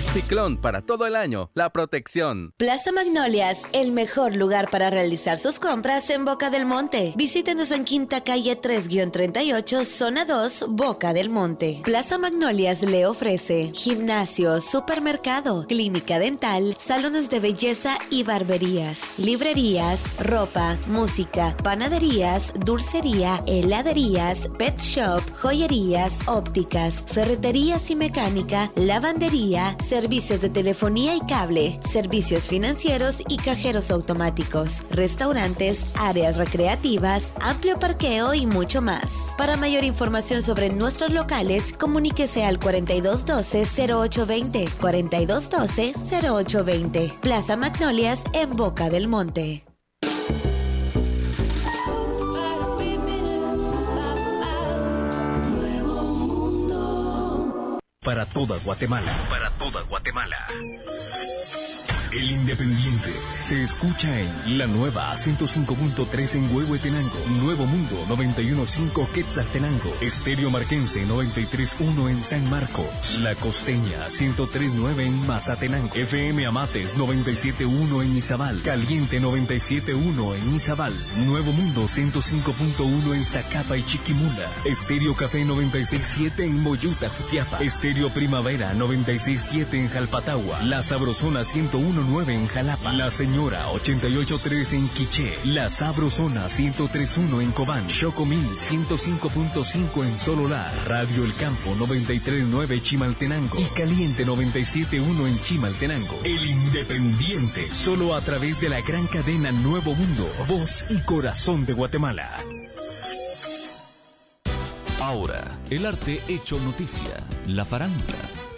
Ciclón para todo el año, la protección. Plaza Magnolias, el mejor lugar para realizar sus compras en Boca del Monte. Visítenos en Quinta Calle 3-38, Zona 2, Boca del Monte. Plaza Magnolias le ofrece gimnasio, supermercado, clínica dental, salones de belleza y barberías, librerías, ropa, música, panaderías, dulcería, heladerías, pet shop, joyerías, ópticas, ferreterías y mecánica, lavandería, servicios de telefonía y cable, servicios financieros y cajeros automáticos, restaurantes, áreas recreativas, amplio parqueo y mucho más. Para mayor información sobre nuestros locales, comuníquese al 4212-0820, 4212-0820. Plaza Magnolias en Boca del Monte. Para toda Guatemala. Para toda Guatemala. El Independiente se escucha en la nueva 105.3 en Huehuetenango, Nuevo Mundo 91.5 Quetzaltenango, Estéreo Marquense 93.1 en San Marcos, La Costeña 103.9 en Mazatenango, FM Amates 97.1 en Izabal, Caliente 97.1 en Izabal, Nuevo Mundo 105.1 en Zacapa y Chiquimula, Estéreo Café 96.7 en Moyuta, Jutiapa, Estéreo Primavera 96.7 en Jalpatagua, La Sabrosona 101.9 en Jalapa, La Señora 88.3 en Quiché, La Sabrosona 103.1 en Cobán, Chocomil 105.5 en Sololá, Radio El Campo 93.9 Chimaltenango y Caliente 97.1 en Chimaltenango. El Independiente, solo a través de la gran cadena Nuevo Mundo, voz y corazón de Guatemala. Ahora, el arte hecho noticia, la farándula.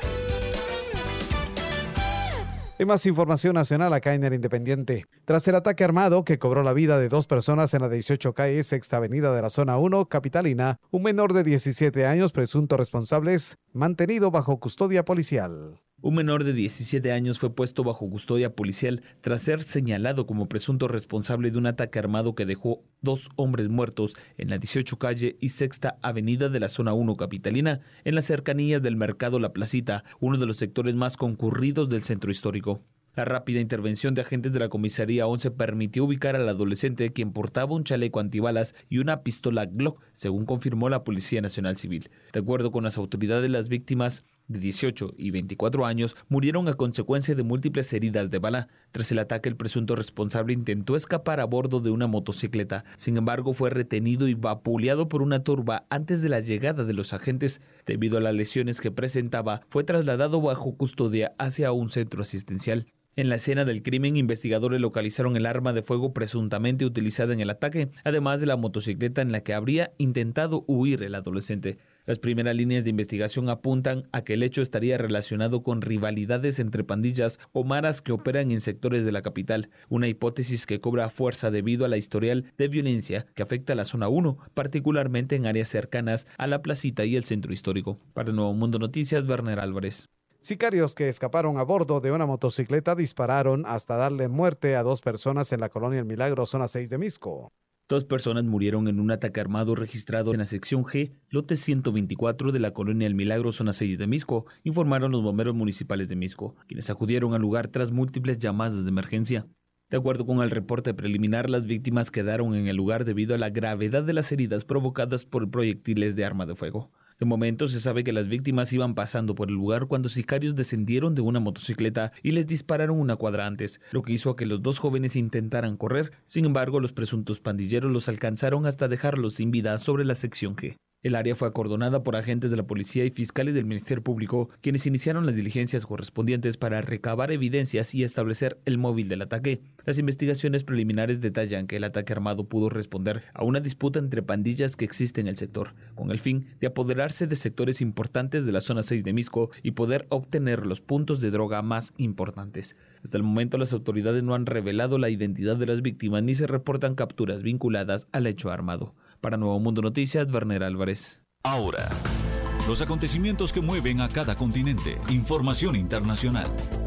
Hay más información nacional acá en el Independiente. Tras el ataque armado que cobró la vida de 2 personas en la 18 calle Sexta Avenida de la Zona 1 capitalina, un menor de 17 años, presunto responsable, es mantenido bajo custodia policial. Un menor de 17 años fue puesto bajo custodia policial tras ser señalado como presunto responsable de un ataque armado que dejó 2 hombres muertos en la 18 calle y Sexta Avenida de la Zona 1 capitalina, en las cercanías del Mercado La Placita, uno de los sectores más concurridos del centro histórico. La rápida intervención de agentes de la Comisaría 11 permitió ubicar al adolescente, quien portaba un chaleco antibalas y una pistola Glock, según confirmó la Policía Nacional Civil. De acuerdo con las autoridades, las víctimas de 18 y 24 años murieron a consecuencia de múltiples heridas de bala. Tras el ataque, el presunto responsable intentó escapar a bordo de una motocicleta. Sin embargo, fue retenido y vapuleado por una turba antes de la llegada de los agentes. Debido a las lesiones que presentaba, fue trasladado bajo custodia hacia un centro asistencial. En la escena del crimen, investigadores localizaron el arma de fuego presuntamente utilizada en el ataque, además de la motocicleta en la que habría intentado huir el adolescente. Las primeras líneas de investigación apuntan a que el hecho estaría relacionado con rivalidades entre pandillas o maras que operan en sectores de la capital, una hipótesis que cobra fuerza debido a la historial de violencia que afecta a la Zona 1, particularmente en áreas cercanas a la Placita y el centro histórico. Para Nuevo Mundo Noticias, Werner Álvarez. Sicarios que escaparon a bordo de una motocicleta dispararon hasta darle muerte a 2 personas en la colonia El Milagro, zona 6 de Misco. 2 personas murieron en un ataque armado registrado en la sección G, lote 124 de la colonia El Milagro, zona 6 de Misco, informaron los bomberos municipales de Misco, quienes acudieron al lugar tras múltiples llamadas de emergencia. De acuerdo con el reporte preliminar, las víctimas quedaron en el lugar debido a la gravedad de las heridas provocadas por proyectiles de arma de fuego. De momento se sabe que las víctimas iban pasando por el lugar cuando sicarios descendieron de una motocicleta y les dispararon una cuadra antes, lo que hizo a que los 2 jóvenes intentaran correr. Sin embargo, los presuntos pandilleros los alcanzaron hasta dejarlos sin vida sobre la sección G. El área fue acordonada por agentes de la policía y fiscales del Ministerio Público, quienes iniciaron las diligencias correspondientes para recabar evidencias y establecer el móvil del ataque. Las investigaciones preliminares detallan que el ataque armado pudo responder a una disputa entre pandillas que existe en el sector, con el fin de apoderarse de sectores importantes de la zona 6 de Misco y poder obtener los puntos de droga más importantes. Hasta el momento, las autoridades no han revelado la identidad de las víctimas ni se reportan capturas vinculadas al hecho armado. Para Nuevo Mundo Noticias, Werner Álvarez. Ahora, los acontecimientos que mueven a cada continente. Información internacional.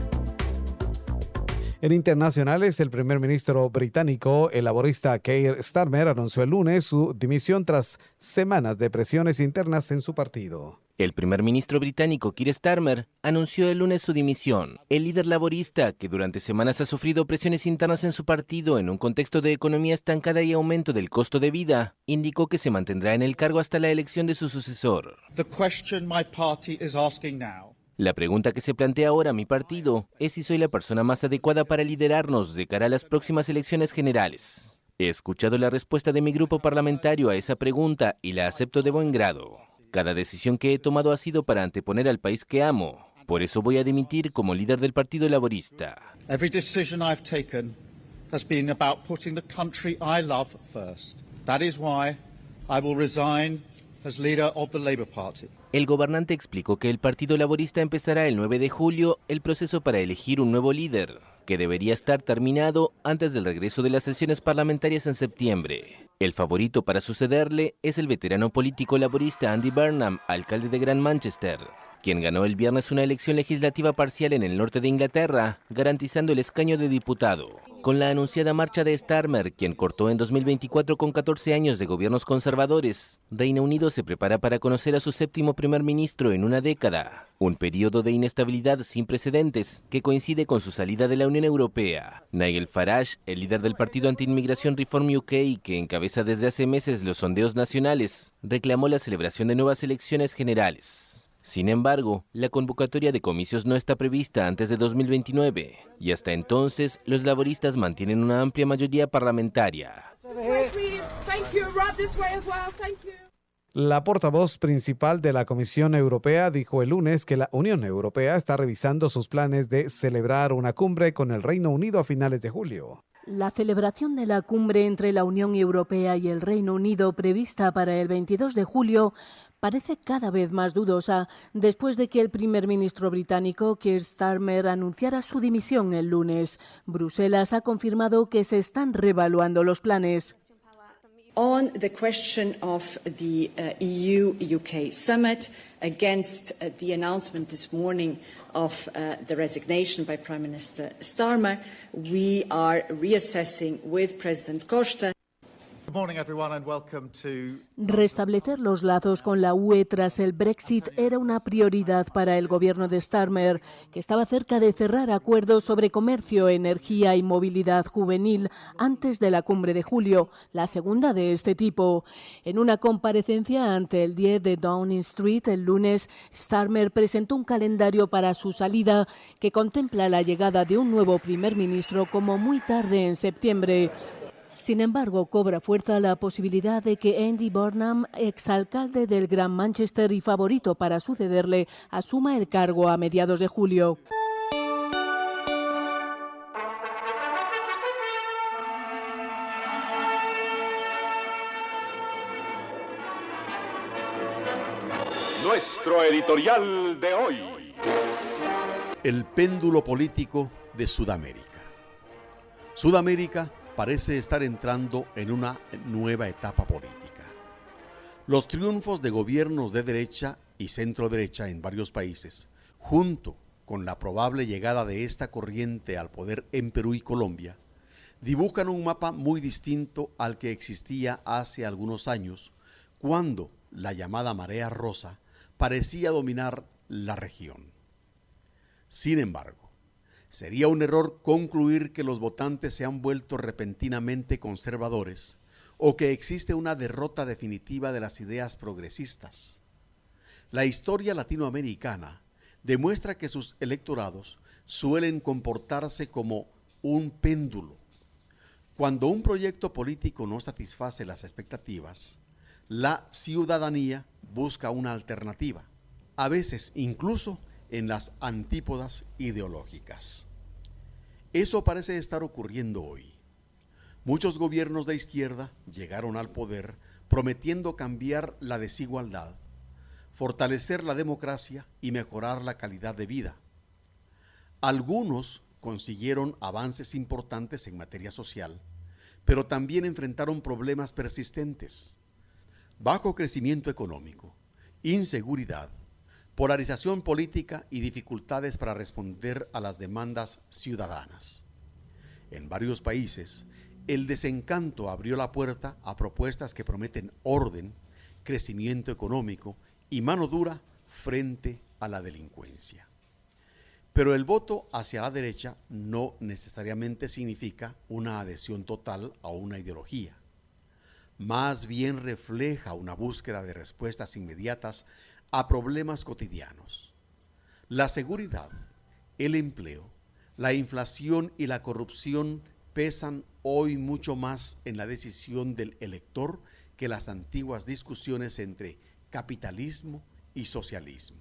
En internacionales, el primer ministro británico, el laborista Keir Starmer, anunció el lunes su dimisión tras semanas de presiones internas en su partido. El primer ministro británico Keir Starmer anunció el lunes su dimisión. El líder laborista, que durante semanas ha sufrido presiones internas en su partido en un contexto de economía estancada y aumento del costo de vida, indicó que se mantendrá en el cargo hasta la elección de su sucesor. La pregunta que se plantea ahora mi partido es si soy la persona más adecuada para liderarnos de cara a las próximas elecciones generales. He escuchado la respuesta de mi grupo parlamentario a esa pregunta y la acepto de buen grado. Cada decisión que he tomado ha sido para anteponer al país que amo. Por eso voy a dimitir como líder del Partido Laborista. Every decision I've taken has been about putting the country I love first. That is why I will resign as leader of the Labour Party. El gobernante explicó que el Partido Laborista empezará el 9 de julio el proceso para elegir un nuevo líder, que debería estar terminado antes del regreso de las sesiones parlamentarias en septiembre. El favorito para sucederle es el veterano político laborista Andy Burnham, alcalde de Gran Manchester, quien ganó el viernes una elección legislativa parcial en el norte de Inglaterra, garantizando el escaño de diputado. Con la anunciada marcha de Starmer, quien cortó en 2024 con 14 años de gobiernos conservadores, Reino Unido se prepara para conocer a su séptimo primer ministro en una década, un periodo de inestabilidad sin precedentes que coincide con su salida de la Unión Europea. Nigel Farage, el líder del partido anti-inmigración Reform UK, que encabeza desde hace meses los sondeos nacionales, reclamó la celebración de nuevas elecciones generales. Sin embargo, la convocatoria de comicios no está prevista antes de 2029 y hasta entonces los laboristas mantienen una amplia mayoría parlamentaria. La portavoz principal de la Comisión Europea dijo el lunes que la Unión Europea está revisando sus planes de celebrar una cumbre con el Reino Unido a finales de julio. La celebración de la cumbre entre la Unión Europea y el Reino Unido prevista para el 22 de julio parece cada vez más dudosa después de que el primer ministro británico Keir Starmer anunciara su dimisión el lunes. Bruselas ha confirmado que se están reevaluando los planes. On the question of the EU-UK summit, against the announcement this morning of the resignation by Prime Minister Starmer, we are reassessing with President Costa. Restablecer los lazos con la UE tras el Brexit era una prioridad para el gobierno de Starmer, que estaba cerca de cerrar acuerdos sobre comercio, energía y movilidad juvenil antes de la cumbre de julio, la segunda de este tipo. En una comparecencia ante el 10 de Downing Street el lunes, Starmer presentó un calendario para su salida que contempla la llegada de un nuevo primer ministro como muy tarde en septiembre. Sin embargo, cobra fuerza la posibilidad de que Andy Burnham, exalcalde del Gran Manchester y favorito para sucederle, asuma el cargo a mediados de julio. Nuestro editorial de hoy. El péndulo político de Sudamérica. Sudamérica parece estar entrando en una nueva etapa política. Los triunfos de gobiernos de derecha y centro-derecha en varios países, junto con la probable llegada de esta corriente al poder en Perú y Colombia, dibujan un mapa muy distinto al que existía hace algunos años, cuando la llamada marea rosa parecía dominar la región. Sin embargo, sería un error concluir que los votantes se han vuelto repentinamente conservadores o que existe una derrota definitiva de las ideas progresistas. La historia latinoamericana demuestra que sus electorados suelen comportarse como un péndulo. Cuando un proyecto político no satisface las expectativas, la ciudadanía busca una alternativa, a veces incluso en las antípodas ideológicas. Eso parece estar ocurriendo hoy. Muchos gobiernos de izquierda llegaron al poder prometiendo cambiar la desigualdad, fortalecer la democracia y mejorar la calidad de vida. Algunos consiguieron avances importantes en materia social, pero también enfrentaron problemas persistentes: bajo crecimiento económico, inseguridad, polarización política y dificultades para responder a las demandas ciudadanas. En varios países, el desencanto abrió la puerta a propuestas que prometen orden, crecimiento económico y mano dura frente a la delincuencia. Pero el voto hacia la derecha no necesariamente significa una adhesión total a una ideología. Más bien refleja una búsqueda de respuestas inmediatas a problemas cotidianos. La seguridad, el empleo, la inflación y la corrupción pesan hoy mucho más en la decisión del elector que las antiguas discusiones entre capitalismo y socialismo.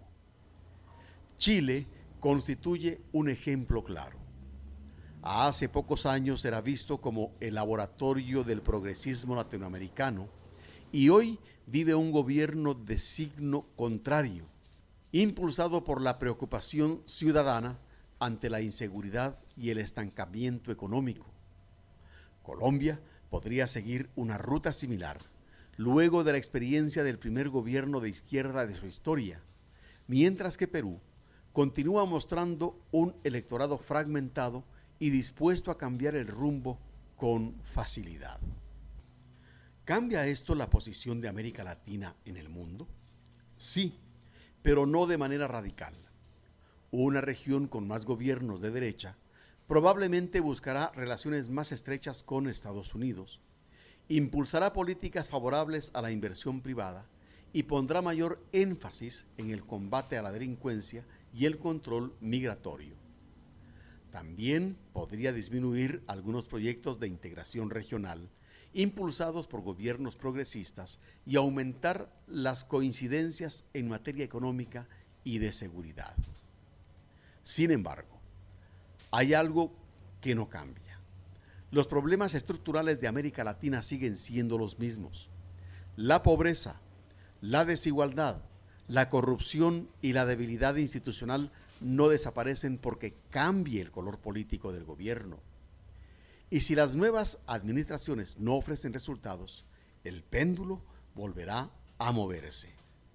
Chile constituye un ejemplo claro. Hace pocos años era visto como el laboratorio del progresismo latinoamericano y hoy vive un gobierno de signo contrario, impulsado por la preocupación ciudadana ante la inseguridad y el estancamiento económico. Colombia podría seguir una ruta similar, luego de la experiencia del primer gobierno de izquierda de su historia, mientras que Perú continúa mostrando un electorado fragmentado y dispuesto a cambiar el rumbo con facilidad. ¿Cambia esto la posición de América Latina en el mundo? Sí, pero no de manera radical. Una región con más gobiernos de derecha probablemente buscará relaciones más estrechas con Estados Unidos, impulsará políticas favorables a la inversión privada y pondrá mayor énfasis en el combate a la delincuencia y el control migratorio. También podría disminuir algunos proyectos de integración regional impulsados por gobiernos progresistas y aumentar las coincidencias en materia económica y de seguridad. Sin embargo, hay algo que no cambia. Los problemas estructurales de América Latina siguen siendo los mismos. La pobreza, la desigualdad, la corrupción y la debilidad institucional no desaparecen porque cambie el color político del gobierno. Y si las nuevas administraciones no ofrecen resultados, el péndulo volverá a moverse.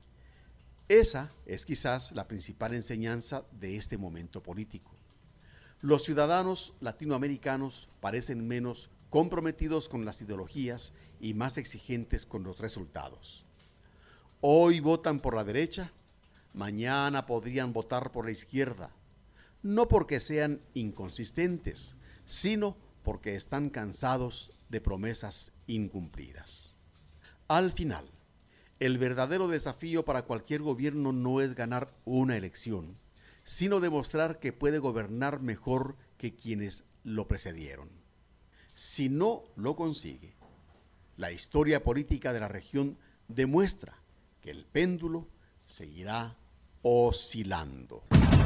Esa es quizás la principal enseñanza de este momento político. Los ciudadanos latinoamericanos parecen menos comprometidos con las ideologías y más exigentes con los resultados. Hoy votan por la derecha, mañana podrían votar por la izquierda, no porque sean inconsistentes, sino porque están cansados de promesas incumplidas. Al final, el verdadero desafío para cualquier gobierno no es ganar una elección, sino demostrar que puede gobernar mejor que quienes lo precedieron. Si no lo consigue, la historia política de la región demuestra que el péndulo seguirá oscilando.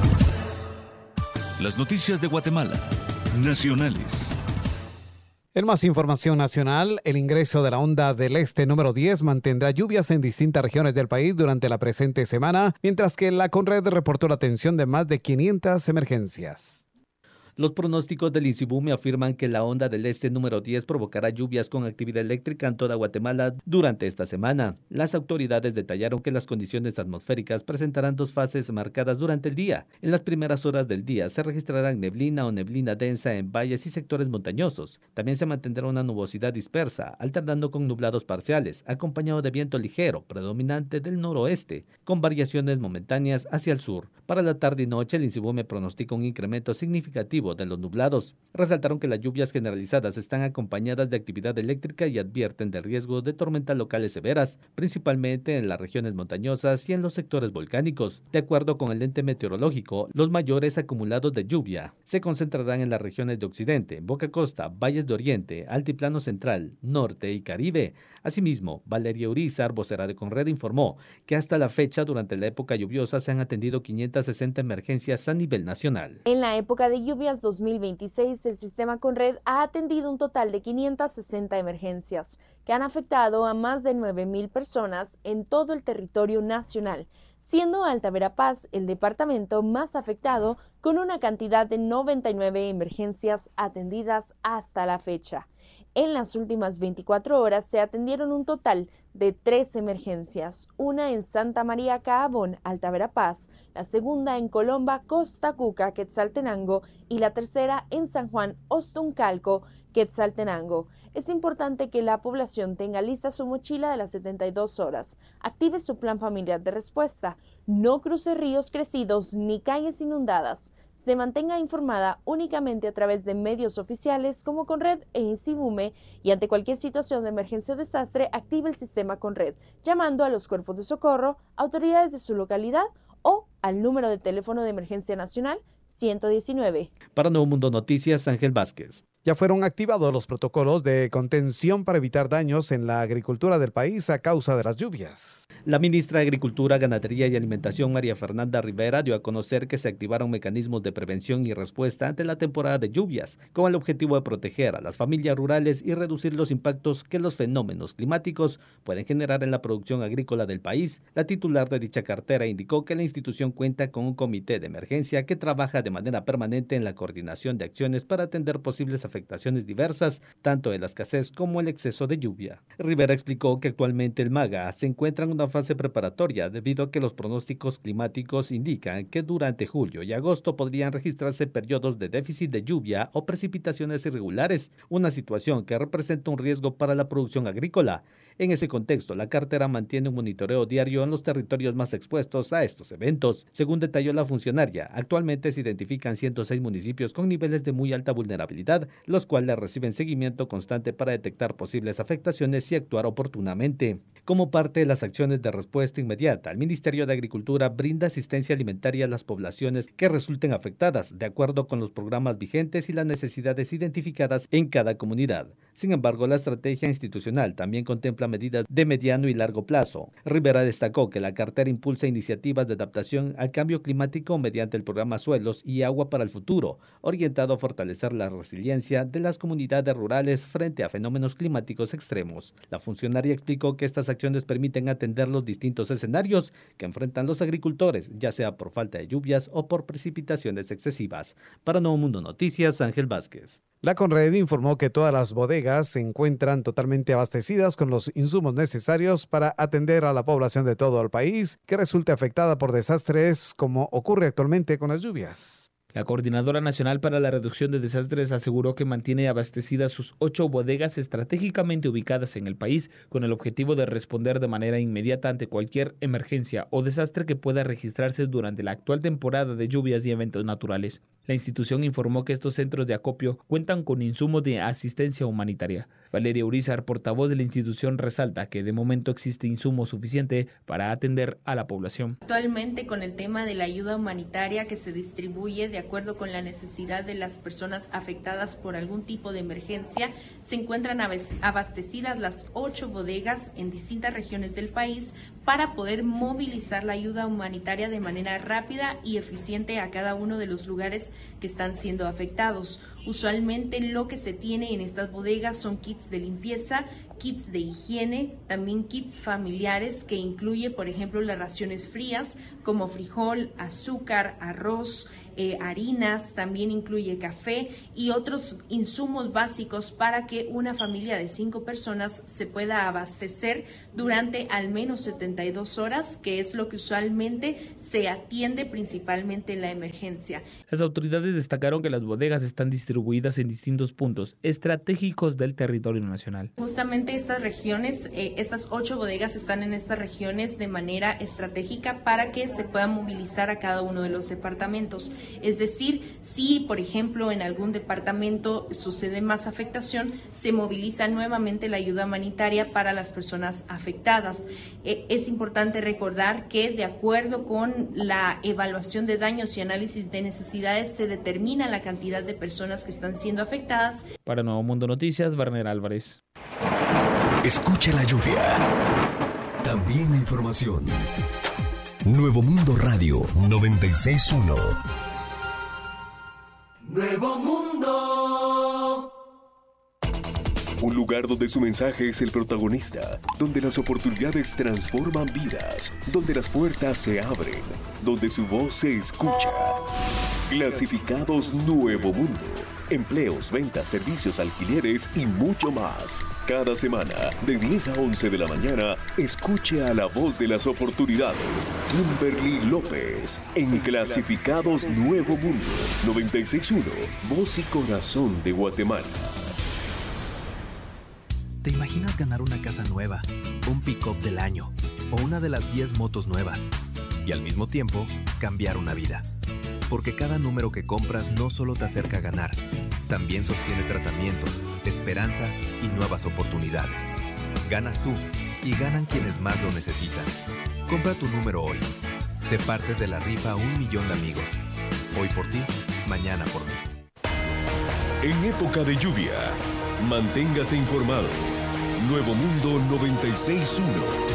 Las noticias de Guatemala, nacionales. En más información nacional, el ingreso de la onda del este número 10 mantendrá lluvias en distintas regiones del país durante la presente semana, mientras que la Conred reportó la atención de más de 500 emergencias. Los pronósticos del INSIBUME afirman que la onda del este número 10 provocará lluvias con actividad eléctrica en toda Guatemala durante esta semana. Las autoridades detallaron que las condiciones atmosféricas presentarán dos fases marcadas durante el día. En las primeras horas del día se registrarán neblina o neblina densa en valles y sectores montañosos. También se mantendrá una nubosidad dispersa, alternando con nublados parciales, acompañado de viento ligero, predominante del noroeste, con variaciones momentáneas hacia el sur. Para la tarde y noche, el INSIBUME pronostica un incremento significativo de los nublados. Resaltaron que las lluvias generalizadas están acompañadas de actividad eléctrica y advierten del riesgo de tormentas locales severas, principalmente en las regiones montañosas y en los sectores volcánicos. De acuerdo con el ente meteorológico, los mayores acumulados de lluvia se concentrarán en las regiones de Occidente, Boca Costa, Valles de Oriente, Altiplano Central, Norte y Caribe. Asimismo, Valeria Urizar, vocera de Conred, informó que hasta la fecha, durante la época lluviosa, se han atendido 560 emergencias a nivel nacional. En la época de lluvias 2026, el sistema Conred ha atendido un total de 560 emergencias que han afectado a más de 9,000 personas en todo el territorio nacional, siendo Alta Verapaz el departamento más afectado con una cantidad de 99 emergencias atendidas hasta la fecha. En las últimas 24 horas se atendieron un total de 3 emergencias, una en Santa María Caabón, Alta Verapaz, la segunda en Colomba, Costa Cuca, Quetzaltenango y la tercera en San Juan, Ostuncalco, Quetzaltenango. Es importante que la población tenga lista su mochila de las 72 horas, active su plan familiar de respuesta, no cruce ríos crecidos ni calles inundadas, se mantenga informada únicamente a través de medios oficiales como Conred e Insibume y ante cualquier situación de emergencia o desastre active el sistema Conred, llamando a los cuerpos de socorro, autoridades de su localidad o al número de teléfono de emergencia nacional 119. Para Nuevo Mundo Noticias, Ángel Vázquez. Ya fueron activados los protocolos de contención para evitar daños en la agricultura del país a causa de las lluvias. La ministra de Agricultura, Ganadería y Alimentación, María Fernanda Rivera, dio a conocer que se activaron mecanismos de prevención y respuesta ante la temporada de lluvias, con el objetivo de proteger a las familias rurales y reducir los impactos que los fenómenos climáticos pueden generar en la producción agrícola del país. La titular de dicha cartera indicó que la institución cuenta con un comité de emergencia que trabaja de manera permanente en la coordinación de acciones para atender posibles afectaciones diversas, tanto de la escasez como el exceso de lluvia. Rivera explicó que actualmente el MAGA se encuentra en una fase preparatoria debido a que los pronósticos climáticos indican que durante julio y agosto podrían registrarse periodos de déficit de lluvia o precipitaciones irregulares, una situación que representa un riesgo para la producción agrícola. En ese contexto, la cartera mantiene un monitoreo diario en los territorios más expuestos a estos eventos. Según detalló la funcionaria, actualmente se identifican 106 municipios con niveles de muy alta vulnerabilidad, los cuales reciben seguimiento constante para detectar posibles afectaciones y actuar oportunamente. Como parte de las acciones de respuesta inmediata, el Ministerio de Agricultura brinda asistencia alimentaria a las poblaciones que resulten afectadas, de acuerdo con los programas vigentes y las necesidades identificadas en cada comunidad. Sin embargo, la estrategia institucional también contempla medidas de mediano y largo plazo. Rivera destacó que la cartera impulsa iniciativas de adaptación al cambio climático mediante el programa Suelos y Agua para el Futuro, orientado a fortalecer la resiliencia de las comunidades rurales frente a fenómenos climáticos extremos. La funcionaria explicó que estas acciones permiten atender los distintos escenarios que enfrentan los agricultores, ya sea por falta de lluvias o por precipitaciones excesivas. Para Nuevo Mundo Noticias, Ángel Vázquez. La Conred informó que todas las bodegas se encuentran totalmente abastecidas con los insumos necesarios para atender a la población de todo el país que resulte afectada por desastres como ocurre actualmente con las lluvias. La Coordinadora Nacional para la Reducción de Desastres aseguró que mantiene abastecidas sus 8 bodegas estratégicamente ubicadas en el país con el objetivo de responder de manera inmediata ante cualquier emergencia o desastre que pueda registrarse durante la actual temporada de lluvias y eventos naturales. La institución informó que estos centros de acopio cuentan con insumos de asistencia humanitaria. Valeria Urizar, portavoz de la institución, resalta que de momento existe insumo suficiente para atender a la población. Actualmente, con el tema de la ayuda humanitaria que se distribuye de acuerdo con la necesidad de las personas afectadas por algún tipo de emergencia, se encuentran abastecidas las 8 bodegas en distintas regiones del país para poder movilizar la ayuda humanitaria de manera rápida y eficiente a cada uno de los lugares que están siendo afectados. Usualmente lo que se tiene en estas bodegas son kits de limpieza, kits de higiene, también kits familiares que incluye, por ejemplo, las raciones frías como frijol, azúcar, arroz, harinas, también incluye café y otros insumos básicos para que una familia de 5 personas se pueda abastecer durante al menos 72 horas, que es lo que usualmente se atiende principalmente en la emergencia. Las autoridades destacaron que las bodegas están distribuidas en distintos puntos estratégicos del territorio nacional. Justamente estas regiones, estas 8 bodegas están en estas regiones de manera estratégica para que se pueda movilizar a cada uno de los departamentos. Es decir, si por ejemplo en algún departamento sucede más afectación, se moviliza nuevamente la ayuda humanitaria para las personas afectadas. Es importante recordar que de acuerdo con la evaluación de daños y análisis de necesidades se determina la cantidad de personas que están siendo afectadas. Para Nuevo Mundo Noticias, Warner Álvarez. Escucha la lluvia. También la información. Nuevo Mundo Radio 96.1. Nuevo Mundo. Un lugar donde su mensaje es el protagonista, donde las oportunidades transforman vidas, donde las puertas se abren, donde su voz se escucha. Clasificados Nuevo Mundo. Empleos, ventas, servicios, alquileres y mucho más. Cada semana, de 10 a 11 de la mañana, escuche a la voz de las oportunidades, Kimberly López, en Clasificados Nuevo Mundo. 96.1, voz y corazón de Guatemala. ¿Te imaginas ganar una casa nueva, un pick-up del año o una de las 10 motos nuevas? Y al mismo tiempo, cambiar una vida. Porque cada número que compras no solo te acerca a ganar, también sostiene tratamientos, esperanza y nuevas oportunidades. Ganas tú y ganan quienes más lo necesitan. Compra tu número hoy. Sé parte de la rifa 1 millón de amigos. Hoy por ti, mañana por mí. En época de lluvia, manténgase informado. Nuevo Mundo 96.1.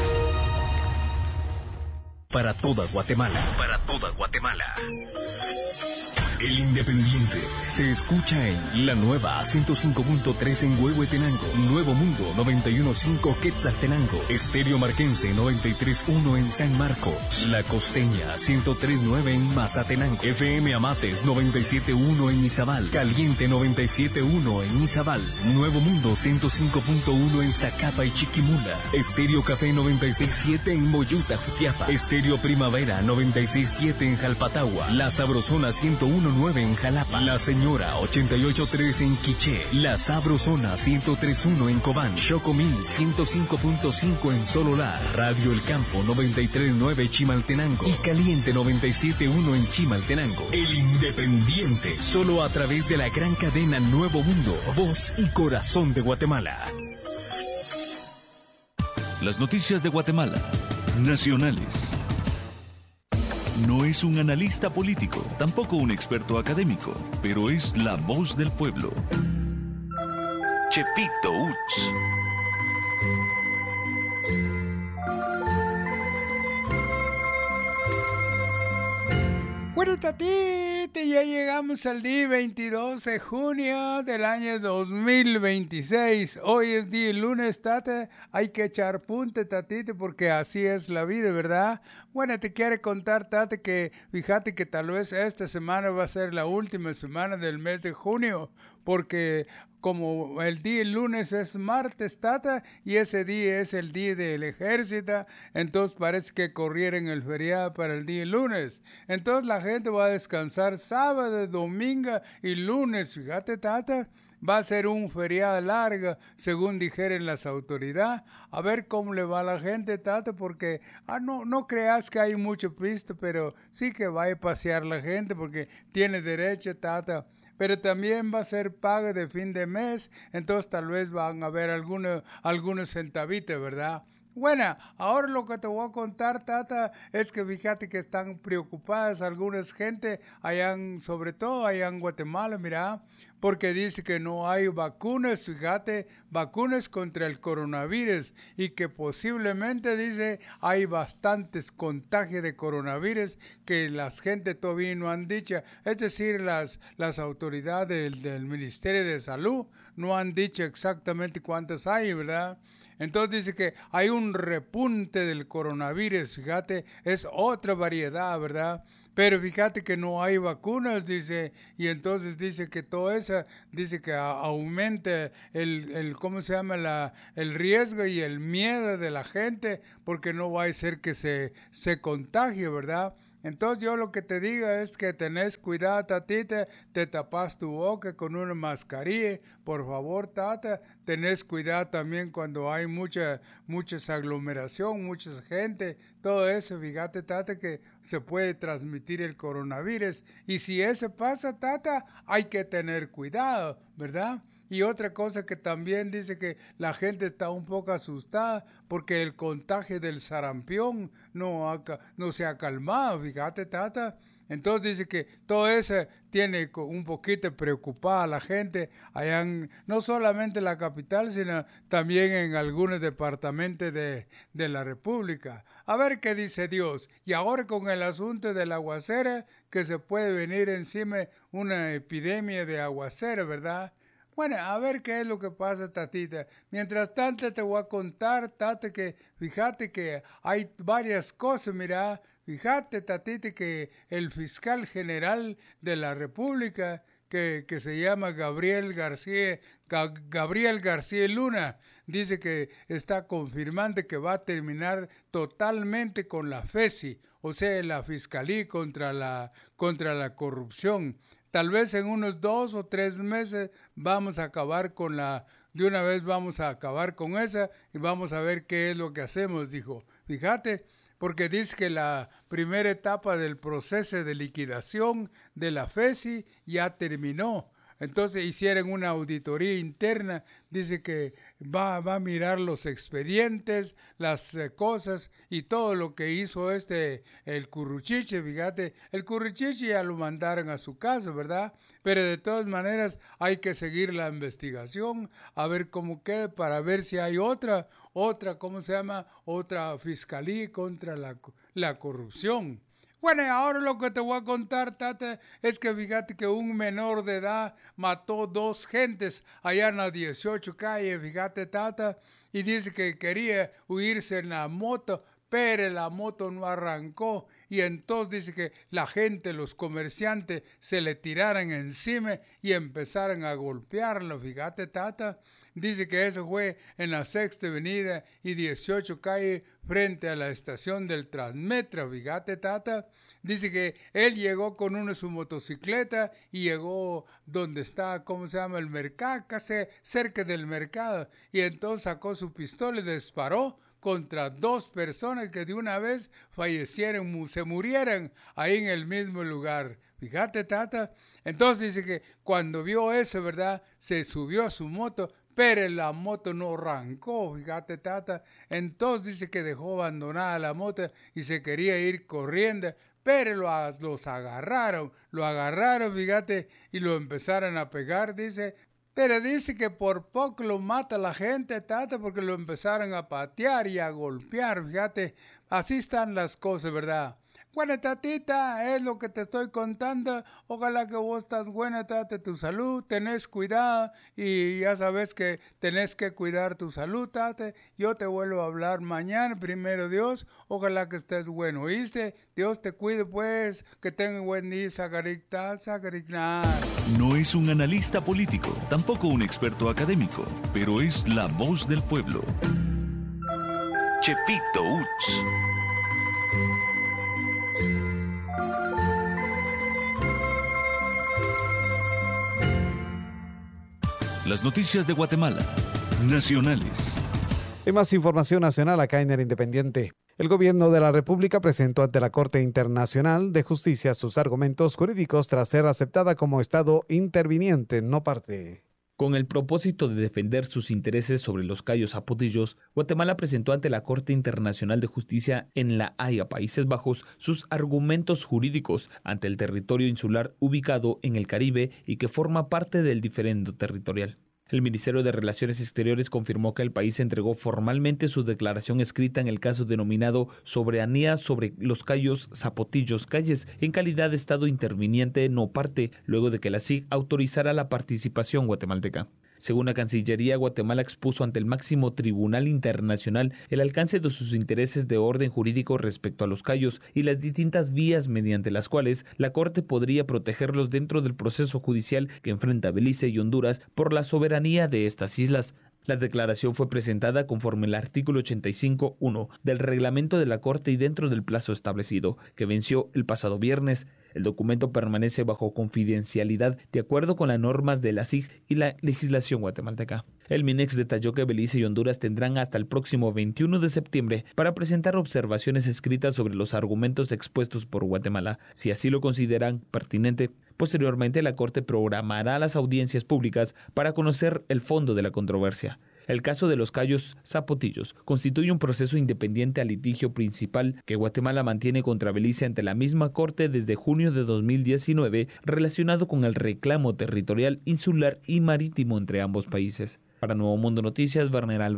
Para toda Guatemala. Para toda Guatemala. El Independiente se escucha en la nueva 105.3 en Huehuetenango, Nuevo Mundo 91.5 Quetzaltenango, Estéreo Marquense 93.1 en San Marcos, La Costeña 103.9 en Mazatenango, FM Amates 97.1 en Izabal, Caliente 97.1 en Izabal, Nuevo Mundo 105.1 en Zacapa y Chiquimula, Estéreo Café 96.7 en Moyuta, Jutiapa, Estéreo Primavera 96.7 en Jalpatagua, La Sabrosona 101.9 en Jalapa, La Señora 88.3 en Quiché, La Sabrosona 103.1 en Cobán, Chocomil 105.5 en Sololá, Radio El Campo 93.9 Chimaltenango y Caliente 97.1 en Chimaltenango. El Independiente, solo a través de la gran cadena Nuevo Mundo, voz y corazón de Guatemala. Las noticias de Guatemala, nacionales. No es un analista político, tampoco un experto académico, pero es la voz del pueblo. Chepito Uts. Bueno, tatite, ya llegamos al día 22 de junio del año 2026. Hoy es día lunes, tate. Hay que echar punte, tatite, porque así es la vida, ¿verdad? Bueno, te quiero contar, tate, que fíjate que tal vez esta semana va a ser la última semana del mes de junio, porque como el día lunes es martes, tata, y ese día es el día del ejército, entonces parece que corrieron el feriado para el día lunes. Entonces la gente va a descansar sábado, domingo y lunes, fíjate, tata. Va a ser un feriado largo, según dijeron las autoridades. A ver cómo le va a la gente, tata, porque no creas que hay mucho pisto, pero sí que va a pasear la gente porque tiene derecho, tata. Pero también va a ser pago de fin de mes, entonces tal vez van a haber algunos centavitos, ¿verdad? Bueno, ahora lo que te voy a contar, tata, es que fíjate que están preocupadas algunas gente, sobre todo allá en Guatemala, mira, porque dice que no hay vacunas, fíjate, vacunas contra el coronavirus y que posiblemente, dice, hay bastantes contagios de coronavirus que las gente todavía no han dicho, es decir, las autoridades del Ministerio de Salud no han dicho exactamente cuántas hay, ¿verdad? Entonces dice que hay un repunte del coronavirus, fíjate, es otra variedad, ¿verdad? Pero fíjate que no hay vacunas, dice, y entonces dice que todo eso, dice que aumenta ¿cómo se llama? El riesgo y el miedo de la gente, porque no va a ser que se contagie, ¿verdad? Entonces yo lo que te digo es que tenés cuidado, tatita, te tapas tu boca con una mascarilla, por favor, tata, tenés cuidado también cuando hay mucha aglomeración, mucha gente, todo eso, fíjate, tata, que se puede transmitir el coronavirus, y si eso pasa, tata, hay que tener cuidado, ¿verdad? Y otra cosa que también dice que la gente está un poco asustada porque el contagio del sarampión no se ha calmado, fíjate, tata. Entonces dice que todo eso tiene un poquito preocupada a la gente allá no solamente en la capital, sino también en algunos departamentos de la República. A ver qué dice Dios. Y ahora con el asunto del aguacero, que se puede venir encima una epidemia de aguacero, ¿verdad? Bueno, a ver qué es lo que pasa, tatita. Mientras tanto te voy a contar, tata, que fíjate que hay varias cosas, mira. Fíjate, tatite, que el fiscal general de la República, que se llama Gabriel García Luna, dice que está confirmando que va a terminar totalmente con la FESI, o sea, la Fiscalía contra la corrupción. Tal vez en unos 2 o 3 meses vamos a acabar de una vez vamos a acabar con esa y vamos a ver qué es lo que hacemos, dijo. Fíjate, porque dice que la primera etapa del proceso de liquidación de la FESI ya terminó. Entonces hicieron una auditoría interna, dice que va a mirar los expedientes, las cosas y todo lo que hizo el Curruchiche, fíjate, el Curruchiche ya lo mandaron a su casa, ¿verdad? Pero de todas maneras hay que seguir la investigación, a ver cómo queda, para ver si hay otra, ¿cómo se llama? Otra fiscalía contra la corrupción. Bueno, y ahora lo que te voy a contar, Tata, es que fíjate que un menor de edad mató 2 gentes allá en la 18 calle, fíjate, Tata, y dice que quería huirse en la moto, pero la moto no arrancó, y entonces dice que la gente, los comerciantes, se le tiraran encima y empezaron a golpearlo, fíjate, Tata. Dice que eso fue en la 6ª Avenida y 18 calle frente a la estación del Transmetro, fíjate, Tata. Dice que él llegó con su motocicleta y llegó donde está, ¿cómo se llama? El mercado, casi cerca del mercado. Y entonces sacó su pistola y disparó contra 2 personas que de una vez fallecieron, se murieron ahí en el mismo lugar. Fíjate, Tata. Entonces dice que cuando vio eso, ¿verdad? Se subió a su moto, pero la moto no arrancó, fíjate, Tata. Entonces dice que dejó abandonada la moto y se quería ir corriendo, pero los agarraron, fíjate, y lo empezaron a pegar, dice. Pero dice que por poco lo mata la gente, Tata, porque lo empezaron a patear y a golpear, fíjate. Así están las cosas, ¿verdad? Bueno, Tatita, es lo que te estoy contando. Ojalá que vos estás buena, Tata, tu salud, tenés cuidado y ya sabes que tenés que cuidar tu salud, Tata. Yo te vuelvo a hablar mañana, primero Dios. Ojalá que estés bueno, ¿oíste? Dios te cuide, pues, que tenga buen día, sacarictal. No es un analista político, tampoco un experto académico, pero es la voz del pueblo. Chepito Uch. Las noticias de Guatemala, nacionales. En más información nacional acá en El Independiente. El gobierno de la República presentó ante la Corte Internacional de Justicia sus argumentos jurídicos tras ser aceptada como Estado interviniente, no parte. Con el propósito de defender sus intereses sobre los cayos zapotillos, Guatemala presentó ante la Corte Internacional de Justicia en La Haya, Países Bajos, sus argumentos jurídicos ante el territorio insular ubicado en el Caribe y que forma parte del diferendo territorial. El Ministerio de Relaciones Exteriores confirmó que el país entregó formalmente su declaración escrita en el caso denominado Soberanía sobre los cayos zapotillos calles en calidad de Estado interviniente no parte, luego de que la CIG autorizara la participación guatemalteca. Según la Cancillería, Guatemala expuso ante el máximo tribunal internacional el alcance de sus intereses de orden jurídico respecto a los cayos y las distintas vías mediante las cuales la Corte podría protegerlos dentro del proceso judicial que enfrenta Belice y Honduras por la soberanía de estas islas. La declaración fue presentada conforme al artículo 85.1 del reglamento de la Corte y dentro del plazo establecido, que venció el pasado viernes. El documento permanece bajo confidencialidad de acuerdo con las normas de la CIG y la legislación guatemalteca. El MINEX detalló que Belice y Honduras tendrán hasta el próximo 21 de septiembre para presentar observaciones escritas sobre los argumentos expuestos por Guatemala, si así lo consideran pertinente. Posteriormente, la Corte programará las audiencias públicas para conocer el fondo de la controversia. El caso de los cayos zapotillos constituye un proceso independiente al litigio principal que Guatemala mantiene contra Belice ante la misma Corte desde junio de 2019, relacionado con el reclamo territorial, insular y marítimo entre ambos países. Para Nuevo Mundo Noticias, Werner Álvarez.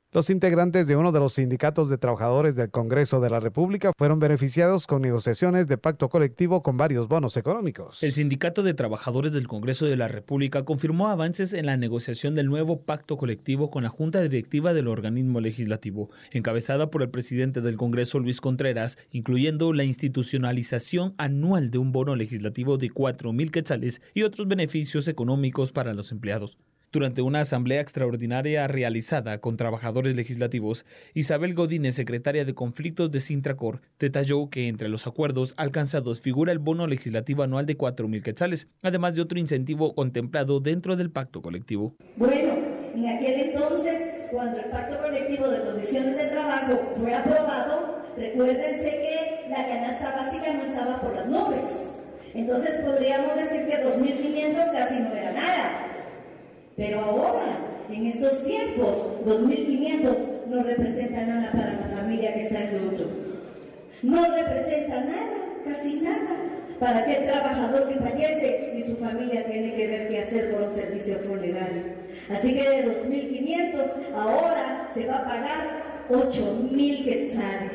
Los integrantes de uno de los sindicatos de trabajadores del Congreso de la República fueron beneficiados con negociaciones de pacto colectivo con varios bonos económicos. El Sindicato de Trabajadores del Congreso de la República confirmó avances en la negociación del nuevo pacto colectivo con la Junta Directiva del organismo legislativo, encabezada por el presidente del Congreso, Luis Contreras, incluyendo la institucionalización anual de un bono legislativo de 4,000 quetzales y otros beneficios económicos para los empleados. Durante una asamblea extraordinaria realizada con trabajadores legislativos, Isabel Godínez, secretaria de Conflictos de Sintracor, detalló que entre los acuerdos alcanzados figura el bono legislativo anual de 4,000 quetzales, además de otro incentivo contemplado dentro del pacto colectivo. Bueno, en aquel entonces, cuando el pacto colectivo de condiciones de trabajo fue aprobado, recuérdense que la canasta básica no estaba por las nubes. Entonces podríamos decir que 2.500 casi no era nada. Pero ahora, en estos tiempos, 2.500 no representa nada para la familia que está en luto. No representa nada, casi nada, para aquel trabajador que fallece y su familia tiene que ver qué hacer con los servicios funerarios. Así que de 2.500 ahora se va a pagar 8,000 quetzales.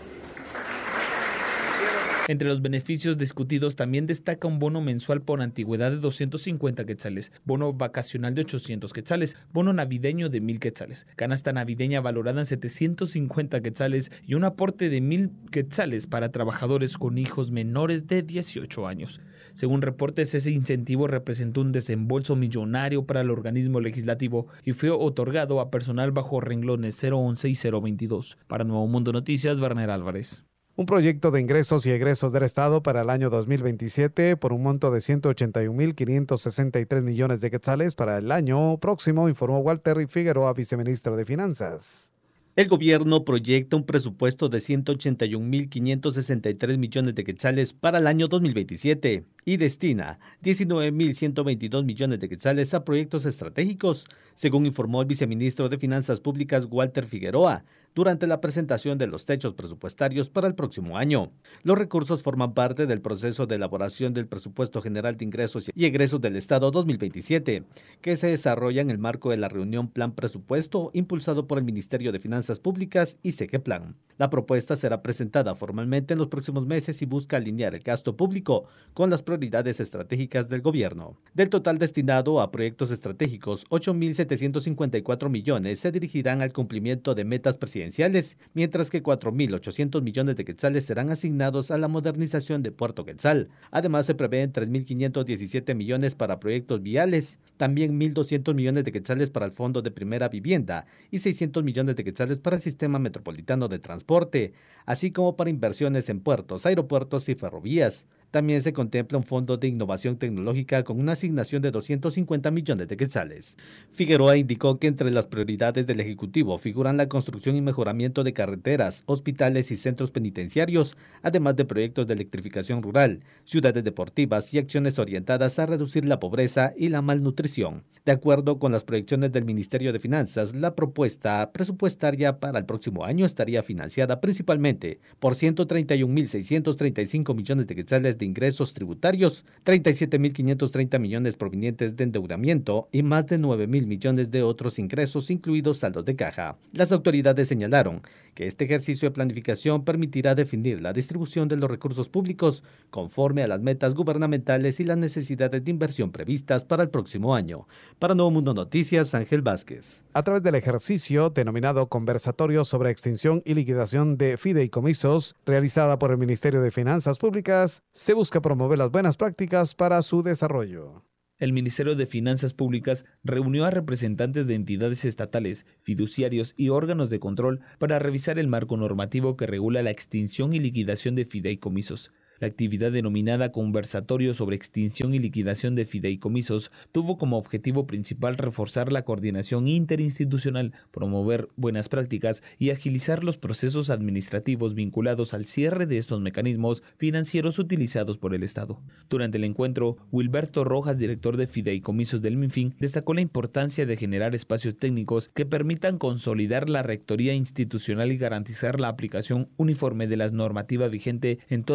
Entre los beneficios discutidos también destaca un bono mensual por antigüedad de 250 quetzales, bono vacacional de 800 quetzales, bono navideño de 1,000 quetzales, canasta navideña valorada en 750 quetzales y un aporte de 1,000 quetzales para trabajadores con hijos menores de 18 años. Según reportes, ese incentivo representó un desembolso millonario para el organismo legislativo y fue otorgado a personal bajo renglones 011 y 022. Para Nuevo Mundo Noticias, Werner Álvarez. Un proyecto de ingresos y egresos del Estado para el año 2027 por un monto de 181.563 millones de quetzales para el año próximo, informó Walter Figueroa, viceministro de Finanzas. El gobierno proyecta un presupuesto de 181.563 millones de quetzales para el año 2027 y destina 19.122 millones de quetzales a proyectos estratégicos, según informó el viceministro de Finanzas Públicas Walter Figueroa durante la presentación de los techos presupuestarios para el próximo año. Los recursos forman parte del proceso de elaboración del Presupuesto General de Ingresos y Egresos del Estado 2027, que se desarrolla en el marco de la reunión Plan Presupuesto impulsado por el Ministerio de Finanzas Públicas y Segeplan. La propuesta será presentada formalmente en los próximos meses y busca alinear el gasto público con las prioridades estratégicas del gobierno. Del total destinado a proyectos estratégicos, 8.754 millones se dirigirán al cumplimiento de metas presidenciales, mientras que 4.800 millones de quetzales serán asignados a la modernización de Puerto Quetzal. Además, se prevén 3.517 millones para proyectos viales, también 1.200 millones de quetzales para el Fondo de Primera Vivienda y 600 millones de quetzales para el Sistema Metropolitano de Transporte, así como para inversiones en puertos, aeropuertos y ferrovías. También se contempla un fondo de innovación tecnológica con una asignación de 250 millones de quetzales. Figueroa indicó que entre las prioridades del Ejecutivo figuran la construcción y mejoramiento de carreteras, hospitales y centros penitenciarios, además de proyectos de electrificación rural, ciudades deportivas y acciones orientadas a reducir la pobreza y la malnutrición. De acuerdo con las proyecciones del Ministerio de Finanzas, la propuesta presupuestaria para el próximo año estaría financiada principalmente por 131.635 millones de quetzales de ingresos tributarios, 37.530 millones provenientes de endeudamiento y más de 9.000 millones de otros ingresos, incluidos saldos de caja. Las autoridades señalaron que este ejercicio de planificación permitirá definir la distribución de los recursos públicos conforme a las metas gubernamentales y las necesidades de inversión previstas para el próximo año. Para Nuevo Mundo Noticias, Ángel Vázquez. A través del ejercicio denominado Conversatorio sobre Extinción y Liquidación de Fideicomisos, realizada por el Ministerio de Finanzas Públicas, se busca promover las buenas prácticas para su desarrollo. El Ministerio de Finanzas Públicas reunió a representantes de entidades estatales, fiduciarios y órganos de control para revisar el marco normativo que regula la extinción y liquidación de fideicomisos. La actividad denominada Conversatorio sobre Extinción y Liquidación de Fideicomisos tuvo como objetivo principal reforzar la coordinación interinstitucional, promover buenas prácticas y agilizar los procesos administrativos vinculados al cierre de estos mecanismos financieros utilizados por el Estado. Durante el encuentro, Wilberto Rojas, director de Fideicomisos del MINFIN, destacó la importancia de generar espacios técnicos que permitan consolidar la rectoría institucional y garantizar la aplicación uniforme de la normativa vigente en todas las entidades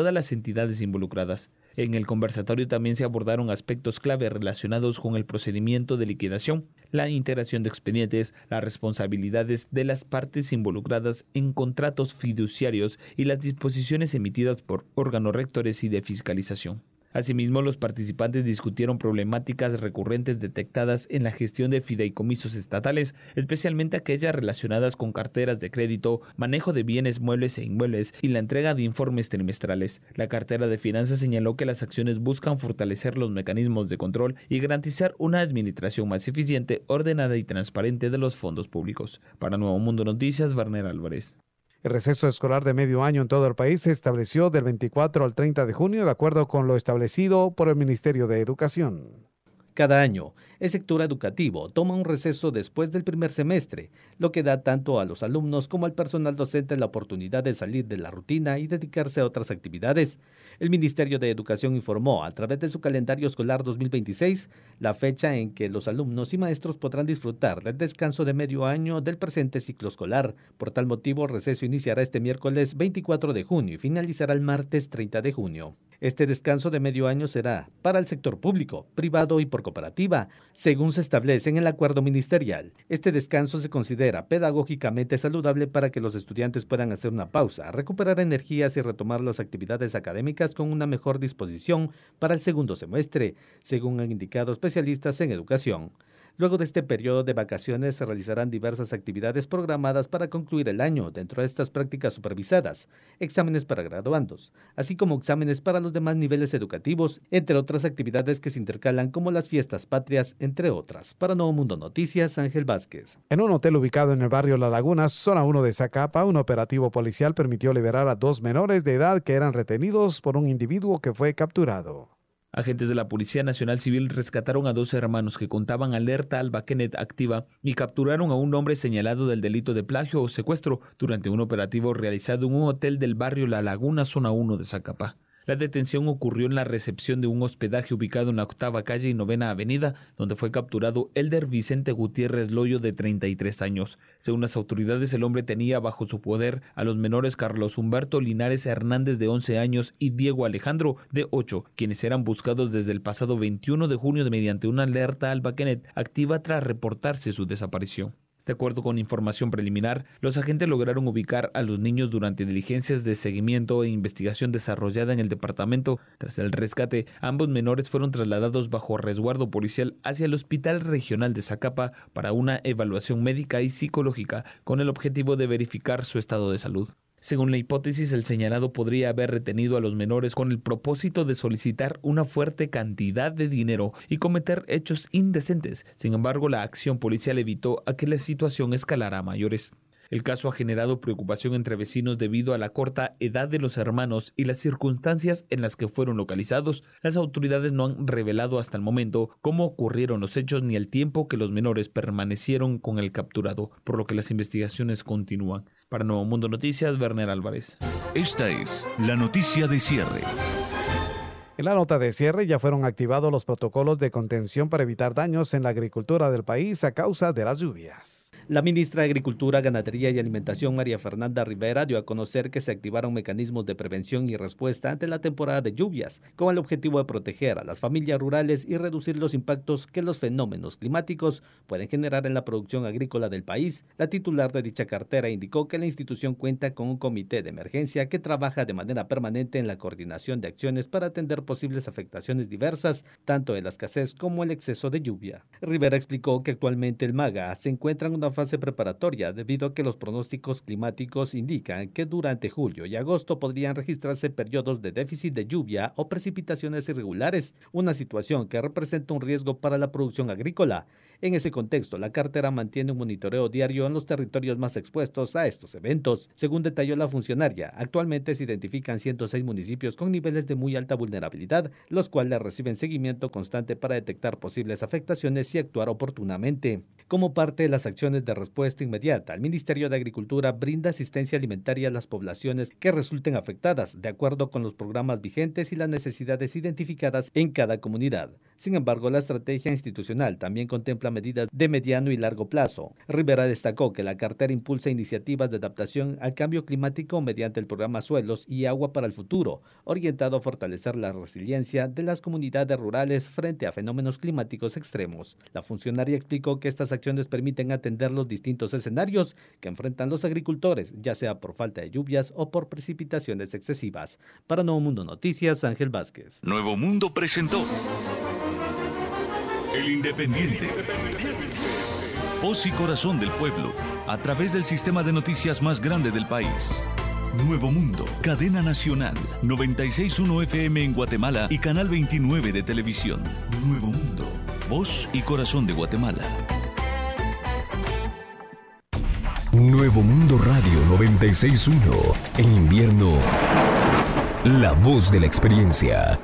entidades involucradas. En el conversatorio también se abordaron aspectos clave relacionados con el procedimiento de liquidación, la integración de expedientes, las responsabilidades de las partes involucradas en contratos fiduciarios y las disposiciones emitidas por órganos rectores y de fiscalización. Asimismo, los participantes discutieron problemáticas recurrentes detectadas en la gestión de fideicomisos estatales, especialmente aquellas relacionadas con carteras de crédito, manejo de bienes muebles e inmuebles y la entrega de informes trimestrales. La cartera de finanzas señaló que las acciones buscan fortalecer los mecanismos de control y garantizar una administración más eficiente, ordenada y transparente de los fondos públicos. Para Nuevo Mundo Noticias, Werner Álvarez. El receso escolar de medio año en todo el país se estableció del 24 al 30 de junio, de acuerdo con lo establecido por el Ministerio de Educación. Cada año, el sector educativo toma un receso después del primer semestre, lo que da tanto a los alumnos como al personal docente la oportunidad de salir de la rutina y dedicarse a otras actividades. El Ministerio de Educación informó a través de su calendario escolar 2026 la fecha en que los alumnos y maestros podrán disfrutar del descanso de medio año del presente ciclo escolar. Por tal motivo, el receso iniciará este miércoles 24 de junio y finalizará el martes 30 de junio. Este descanso de medio año será para el sector público, privado y por cooperativa, según se establece en el acuerdo ministerial. Este descanso se considera pedagógicamente saludable para que los estudiantes puedan hacer una pausa, recuperar energías y retomar las actividades académicas con una mejor disposición para el segundo semestre, según han indicado especialistas en educación. Luego de este periodo de vacaciones se realizarán diversas actividades programadas para concluir el año. Dentro de estas prácticas supervisadas, exámenes para graduandos, así como exámenes para los demás niveles educativos, entre otras actividades que se intercalan como las fiestas patrias, entre otras. Para Nuevo Mundo Noticias, Ángel Vázquez. En un hotel ubicado en el barrio La Laguna, zona 1 de Zacapa, un operativo policial permitió liberar a 2 menores de edad que eran retenidos por un individuo que fue capturado. Agentes de la Policía Nacional Civil rescataron a 2 hermanos que contaban alerta Alba Kenneth activa y capturaron a un hombre señalado del delito de plagio o secuestro durante un operativo realizado en un hotel del barrio La Laguna, zona 1 de Zacapa. La detención ocurrió en la recepción de un hospedaje ubicado en la 8ª calle y 9ª avenida, donde fue capturado Elder Vicente Gutiérrez Loyo, de 33 años. Según las autoridades, el hombre tenía bajo su poder a los menores Carlos Humberto Linares Hernández, de 11 años, y Diego Alejandro, de 8, quienes eran buscados desde el pasado 21 de junio mediante una alerta Alba Kenneth activa tras reportarse su desaparición. De acuerdo con información preliminar, los agentes lograron ubicar a los niños durante diligencias de seguimiento e investigación desarrollada en el departamento. Tras el rescate, ambos menores fueron trasladados bajo resguardo policial hacia el Hospital Regional de Zacapa para una evaluación médica y psicológica con el objetivo de verificar su estado de salud. Según la hipótesis, el señalado podría haber retenido a los menores con el propósito de solicitar una fuerte cantidad de dinero y cometer hechos indecentes. Sin embargo, la acción policial evitó a que la situación escalara a mayores. El caso ha generado preocupación entre vecinos debido a la corta edad de los hermanos y las circunstancias en las que fueron localizados. Las autoridades no han revelado hasta el momento cómo ocurrieron los hechos ni el tiempo que los menores permanecieron con el capturado, por lo que las investigaciones continúan. Para Nuevo Mundo Noticias, Werner Álvarez. Esta es la noticia de cierre. En la nota de cierre ya fueron activados los protocolos de contención para evitar daños en la agricultura del país a causa de las lluvias. La ministra de Agricultura, Ganadería y Alimentación, María Fernanda Rivera, dio a conocer que se activaron mecanismos de prevención y respuesta ante la temporada de lluvias, con el objetivo de proteger a las familias rurales y reducir los impactos que los fenómenos climáticos pueden generar en la producción agrícola del país. La titular de dicha cartera indicó que la institución cuenta con un comité de emergencia que trabaja de manera permanente en la coordinación de acciones para atender posibles afectaciones diversas, tanto de la escasez como el exceso de lluvia. Rivera explicó que actualmente el MAGA se encuentra en una fase preparatoria debido a que los pronósticos climáticos indican que durante julio y agosto podrían registrarse periodos de déficit de lluvia o precipitaciones irregulares, una situación que representa un riesgo para la producción agrícola. En ese contexto, la cartera mantiene un monitoreo diario en los territorios más expuestos a estos eventos. Según detalló la funcionaria, actualmente se identifican 106 municipios con niveles de muy alta vulnerabilidad, los cuales reciben seguimiento constante para detectar posibles afectaciones y actuar oportunamente. Como parte de las acciones de respuesta inmediata, el Ministerio de Agricultura brinda asistencia alimentaria a las poblaciones que resulten afectadas, de acuerdo con los programas vigentes y las necesidades identificadas en cada comunidad. Sin embargo, la estrategia institucional también contempla medidas de mediano y largo plazo. Rivera destacó que la cartera impulsa iniciativas de adaptación al cambio climático mediante el programa Suelos y Agua para el Futuro, orientado a fortalecer la resiliencia de las comunidades rurales frente a fenómenos climáticos extremos. La funcionaria explicó que estas acciones permiten atender los distintos escenarios que enfrentan los agricultores, ya sea por falta de lluvias o por precipitaciones excesivas. Para Nuevo Mundo Noticias, Ángel Vázquez. Nuevo Mundo presentó El Independiente. Voz y corazón del pueblo, a través del sistema de noticias más grande del país. Nuevo Mundo, cadena nacional, 96.1 FM en Guatemala y canal 29 de televisión. Nuevo Mundo, voz y corazón de Guatemala. Nuevo Mundo Radio 96.1. En invierno, la voz de la experiencia.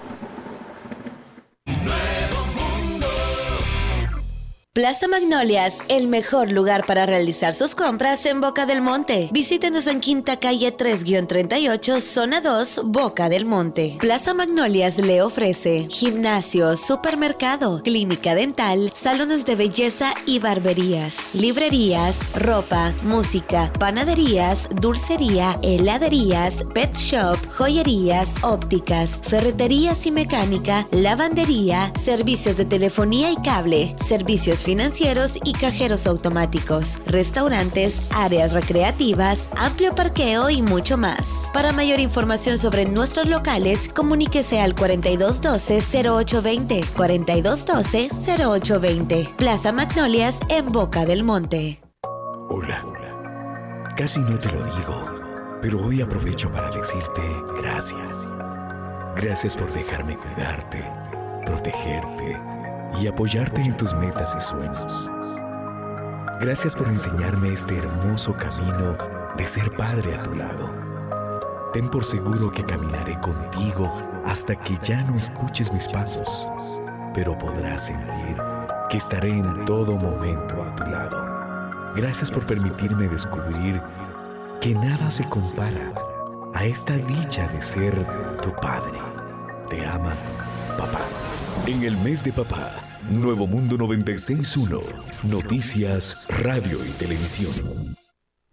Plaza Magnolias, el mejor lugar para realizar sus compras en Boca del Monte. Visítenos en Quinta Calle 3-38, Zona 2, Boca del Monte. Plaza Magnolias le ofrece gimnasio, supermercado, clínica dental, salones de belleza y barberías, librerías, ropa, música, panaderías, dulcería, heladerías, pet shop, joyerías, ópticas, ferreterías y mecánica, lavandería, servicios de telefonía y cable, servicios financieros y cajeros automáticos, restaurantes, áreas recreativas, amplio parqueo y mucho más. Para mayor información sobre nuestros locales, comuníquese al 4212-0820, 4212-0820. Plaza Magnolias en Boca del Monte. Hola. Casi no te lo digo, pero hoy aprovecho para decirte gracias. Gracias por dejarme cuidarte, protegerte y apoyarte en tus metas y sueños. Gracias por enseñarme este hermoso camino de ser padre a tu lado. Ten por seguro que caminaré contigo hasta que ya no escuches mis pasos, pero podrás sentir que estaré en todo momento a tu lado. Gracias por permitirme descubrir que nada se compara a esta dicha de ser tu padre. Te ama, papá. En el mes de papá, Nuevo Mundo 96.1, noticias, radio y televisión.